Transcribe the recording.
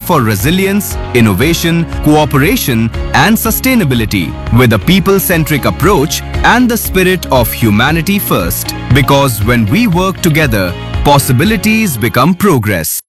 for resilience, innovation, cooperation, and sustainability with a people-centric approach and the spirit of humanity first. Because when we work together, possibilities become progress.